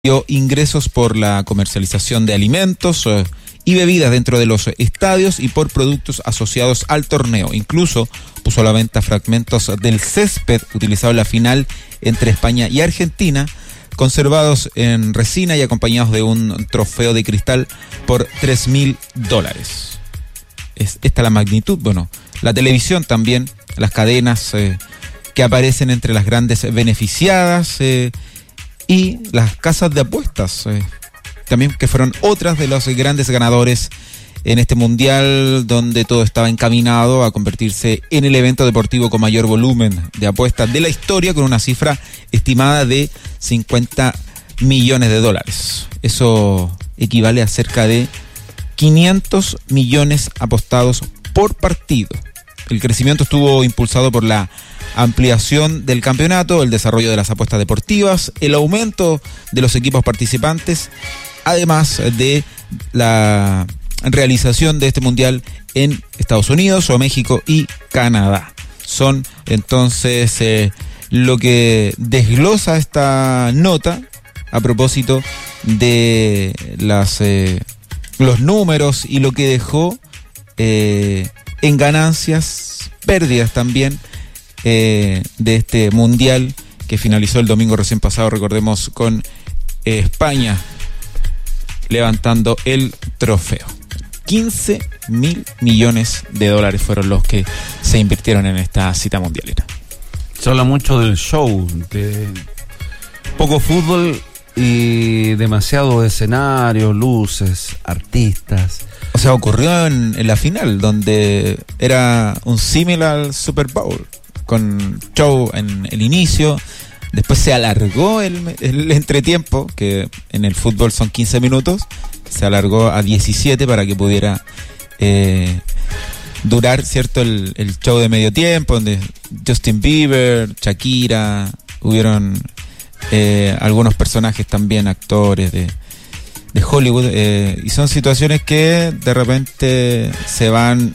ingresos por la comercialización de alimentos y bebidas dentro de los estadios y por productos asociados al torneo. Incluso puso a la venta fragmentos del césped utilizado en la final entre España y Argentina, conservados en resina y acompañados de un trofeo de cristal por $3.000. Es esta la magnitud. Bueno, la televisión también, las cadenas que aparecen entre las grandes beneficiadas, y las casas de apuestas, también, que fueron otras de los grandes ganadores en este mundial, donde todo estaba encaminado a convertirse en el evento deportivo con mayor volumen de apuestas de la historia, con una cifra estimada de $50 millones. Eso equivale a cerca de 500 millones apostados por partido. El crecimiento estuvo impulsado por la ampliación del campeonato, el desarrollo de las apuestas deportivas, el aumento de los equipos participantes, además de la realización de este mundial en Estados Unidos o México y Canadá. Son entonces lo que desglosa esta nota a propósito de los números y lo que dejó en ganancias, pérdidas también, de este mundial que finalizó el domingo recién pasado, recordemos, con España levantando el trofeo. $15.000 millones fueron los que se invirtieron en esta cita mundialera. Se habla mucho del show, de poco fútbol y demasiado escenario, luces, artistas. O sea, ocurrió en la final, donde era un símil al Super Bowl, con show en el inicio. Después se alargó el entretiempo, que en el fútbol son 15 minutos, se alargó a 17 para que pudiera durar, ¿cierto?, el show de medio tiempo, donde Justin Bieber, Shakira, hubieron algunos personajes también, actores de Hollywood, y son situaciones que de repente se van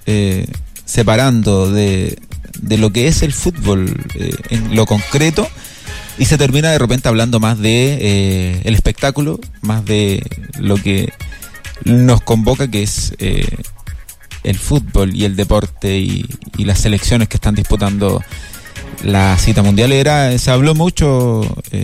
separando de lo que es el fútbol en lo concreto, y se termina de repente hablando más de el espectáculo, más de lo que nos convoca, que es el fútbol y el deporte y las selecciones que están disputando la cita mundialera. Se habló mucho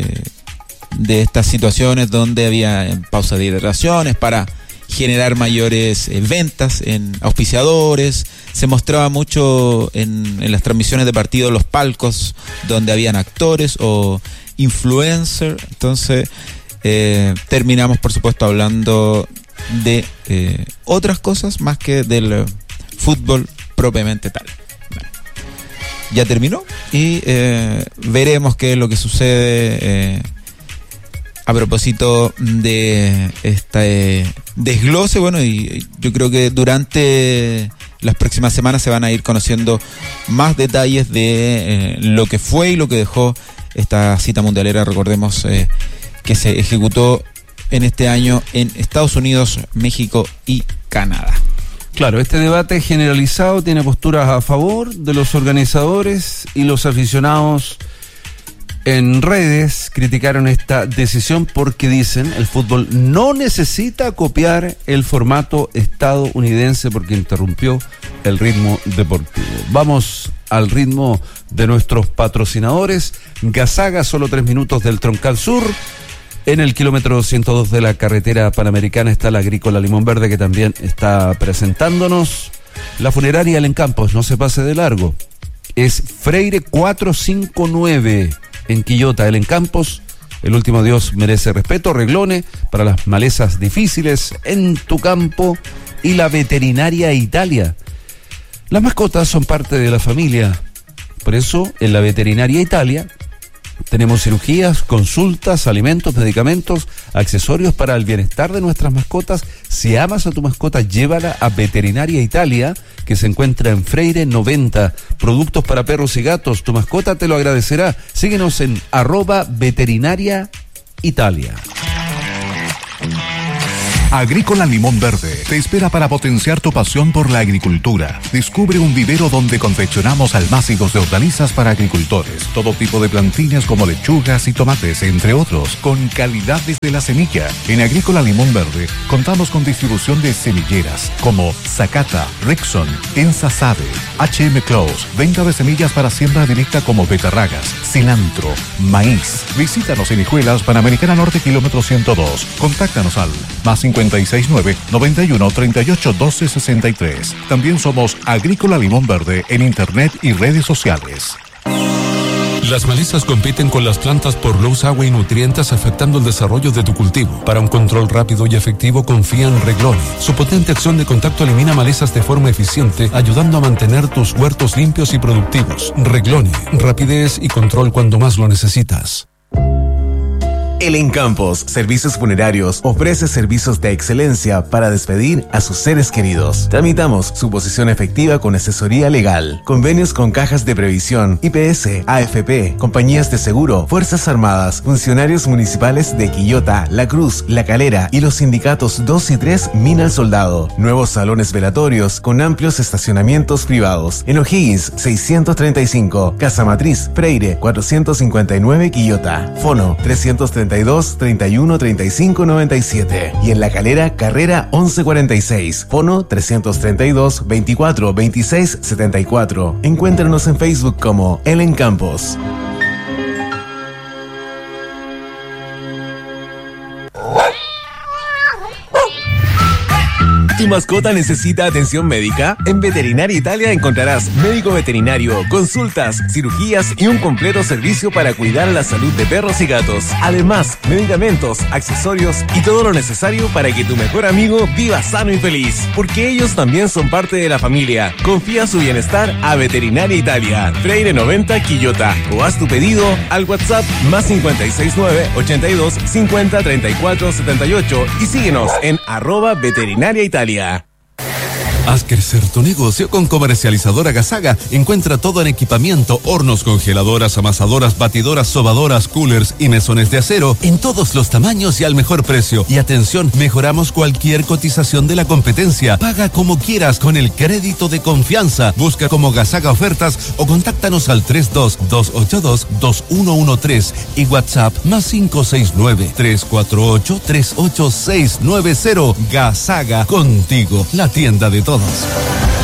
de estas situaciones donde había pausa de hidrataciones para generar mayores ventas en auspiciadores. Se mostraba mucho en las transmisiones de partidos los palcos donde habían actores o influencers. Entonces terminamos, por supuesto, hablando de otras cosas más que del fútbol propiamente tal. Bueno, ya terminó y veremos qué es lo que sucede a propósito de este desglose. Bueno, y yo creo que durante las próximas semanas se van a ir conociendo más detalles de lo que fue y lo que dejó esta cita mundialera. Recordemos que se ejecutó en este año en Estados Unidos, México y Canadá. Claro, este debate generalizado tiene posturas a favor de los organizadores, y los aficionados en redes criticaron esta decisión porque dicen el fútbol no necesita copiar el formato estadounidense porque interrumpió el ritmo deportivo. Vamos al ritmo de nuestros patrocinadores. Gasaga, solo 3 minutos del Troncal Sur. En el kilómetro 102 de la carretera panamericana está la Agrícola Limón Verde, que también está presentándonos. La funeraria El Encampos, no se pase de largo. Es Freire 459 en Quillota. El Encampos, el último Dios merece respeto. Reglone para las malezas difíciles en tu campo. Y la Veterinaria Italia. Las mascotas son parte de la familia. Por eso, en la Veterinaria Italia tenemos cirugías, consultas, alimentos, medicamentos, accesorios para el bienestar de nuestras mascotas. Si amas a tu mascota, llévala a Veterinaria Italia, que se encuentra en Freire 90. Productos para perros y gatos. Tu mascota te lo agradecerá. Síguenos en @Veterinaria Italia. Agrícola Limón Verde te espera para potenciar tu pasión por la agricultura. Descubre un vivero donde confeccionamos almácigos de hortalizas para agricultores, todo tipo de plantines como lechugas y tomates, entre otros, con calidad desde la semilla. En Agrícola Limón Verde contamos con distribución de semilleras como Zacata, Rexon, Ensasade, HM Close, venta de semillas para siembra directa como betarragas, cilantro, maíz. Visítanos en Hijuelas, Panamericana Norte, kilómetro 102. Contáctanos al +569 91 38 12 63. También somos Agrícola Limón Verde en internet y redes sociales. Las malezas compiten con las plantas por luz, agua y nutrientes, afectando el desarrollo de tu cultivo. Para un control rápido y efectivo, confía en Reglone. Su potente acción de contacto elimina malezas de forma eficiente, ayudando a mantener tus huertos limpios y productivos. Reglone, rapidez y control cuando más lo necesitas. El Encampos Servicios Funerarios ofrece servicios de excelencia para despedir a sus seres queridos. Tramitamos su posición efectiva con asesoría legal, convenios con cajas de previsión, IPS, AFP, compañías de seguro, Fuerzas Armadas, funcionarios municipales de Quillota, La Cruz, La Calera y los sindicatos 2 y 3 Mina al Soldado. Nuevos salones velatorios con amplios estacionamientos privados. En O'Higgins 635, Casa Matriz, Freire 459 Quillota. Fono 332 31 35 97 y en La Calera, Carrera 1146, fono 332 24 26 74. Encuéntranos en Facebook como El Encampos. ¿Tu mascota necesita atención médica? En Veterinaria Italia encontrarás médico veterinario, consultas, cirugías y un completo servicio para cuidar la salud de perros y gatos. Además, medicamentos, accesorios y todo lo necesario para que tu mejor amigo viva sano y feliz. Porque ellos también son parte de la familia. Confía su bienestar a Veterinaria Italia, Freire 90 Quillota, o haz tu pedido al WhatsApp +569 82 50 34 78 y síguenos en @Veterinaria Italia. Haz crecer tu negocio con Comercializadora Gasaga. Encuentra todo en equipamiento, hornos, congeladoras, amasadoras, batidoras, sobadoras, coolers y mesones de acero en todos los tamaños y al mejor precio. Y atención, mejoramos cualquier cotización de la competencia. Paga como quieras con el crédito de confianza. Busca como Gasaga Ofertas o contáctanos al 32-282-2113 y WhatsApp +569 348 38690. Gasaga, contigo, la tienda de todos.